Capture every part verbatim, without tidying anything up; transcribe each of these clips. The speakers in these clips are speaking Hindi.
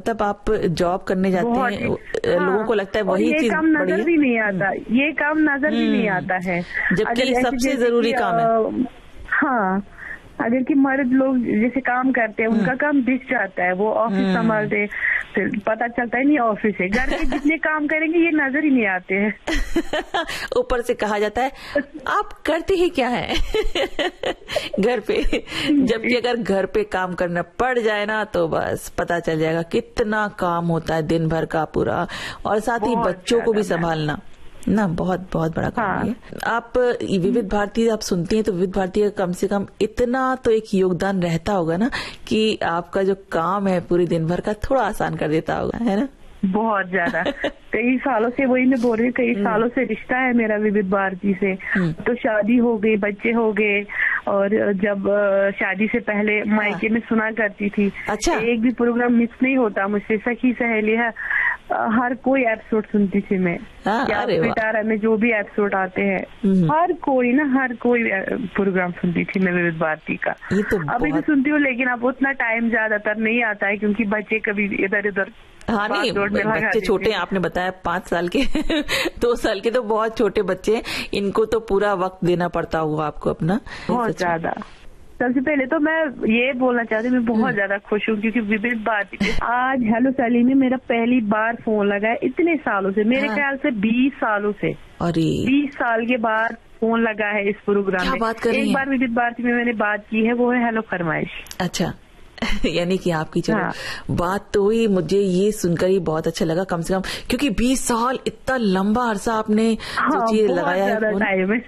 मतलब आप जॉब करने जाते हैं, हाँ, लोगों को लगता है वही चीज काम नजर भी नहीं आता, ये काम नजर भी नहीं आता है, जबकि सबसे जरूरी काम है। हाँ, अगर कि मर्द लोग जैसे काम करते हैं उनका काम दिख जाता है, वो ऑफिस संभालते, फिर पता चलता है नहीं ऑफिस है, घर के जितने काम करेंगे ये नजर ही नहीं आते हैं। ऊपर से कहा जाता है आप करते ही क्या है घर पे, जबकि अगर घर पे काम करना पड़ जाए ना तो बस पता चल जाएगा कितना काम होता है दिन भर का पूरा, और साथ ही बच्चों को भी संभालना ना बहुत बहुत बड़ा काम हाँ। है। आप विविध भारती आप सुनती हैं तो विविध भारती का कम से कम इतना तो एक योगदान रहता होगा ना कि आपका जो काम है पूरे दिन भर का थोड़ा आसान कर देता होगा, है ना? बहुत ज्यादा। कई सालों से, वही मैं बोल रही हूँ, कई सालों से रिश्ता है मेरा विविध भारती से। तो शादी हो गई, बच्चे हो गए, और जब शादी से पहले मायके में सुना करती थी। अच्छा। एक भी प्रोग्राम मिस नहीं होता मुझसे, सखी सहेली है, हर कोई एपिसोड सुनती थी मैं। क्या पिटारा में जो भी एपिसोड आते हैं, हर कोई ना हर कोई प्रोग्राम सुनती थी मैं विविध भारती का। तो अभी भी सुनती हूँ, लेकिन अब उतना टाइम ज्यादातर नहीं आता है क्योंकि बच्चे कभी इधर उधर। हाँ नहीं, बच्चे छोटे, आपने बताया पांच साल के दो साल के तो बहुत छोटे बच्चे, इनको तो पूरा वक्त देना पड़ता होगा आपको अपना बहुत ज्यादा। सबसे पहले तो मैं ये बोलना चाहती हूँ, मैं बहुत ज्यादा खुश हूँ क्योंकि विविध भारती पे आज हेलो सैली में मेरा पहली बार फोन लगा है इतने सालों से, मेरे ख्याल से बीस सालों से। अरे बीस साल के बाद फोन लगा है इस प्रोग्राम में। बात कर रही एक बार विविध भारती में मैंने बात की है, वो है हेलो फरमाइश। अच्छा यानी कि आपकी चलो हाँ। बात तो हुई, मुझे ये सुनकर ही बहुत अच्छा लगा, कम से कम क्योंकि बीस साल इतना लंबा अरसा आपने हाँ, लगाया है।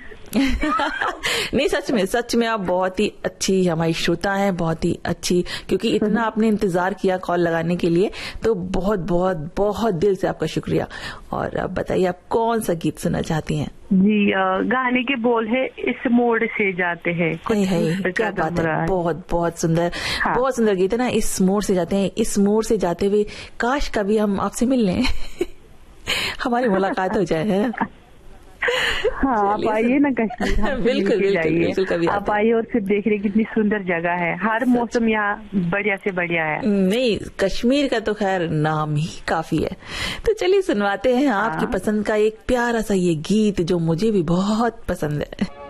नहीं सच में सच में आप बहुत ही अच्छी हमारी श्रोता हैं, बहुत ही अच्छी, क्योंकि इतना आपने इंतजार किया कॉल लगाने के लिए, तो बहुत बहुत बहुत दिल से आपका शुक्रिया। और अब बताइए आप कौन सा गीत सुनना चाहती हैं? जी, गाने के बोल है इस मोड़ से जाते हैं। क्या बात है, बहुत बहुत सुंदर हाँ। बहुत सुंदर गीत है ना, इस मोड़ से जाते हैं। इस मोड़ से जाते हुए काश कभी हम आपसे मिल लें हमारी मुलाकात हो जाए, है ना? हाँ, आप आइए ना कश्मीर, बिल्कुल बिल्कुल कभी आप आइए और फिर देख रहे कितनी सुंदर जगह है, हर मौसम यहाँ बढ़िया से बढ़िया है। नहीं, कश्मीर का तो खैर नाम ही काफी है। तो चलिए सुनवाते हैं आपकी पसंद का एक प्यारा सा ये गीत जो मुझे भी बहुत पसंद है।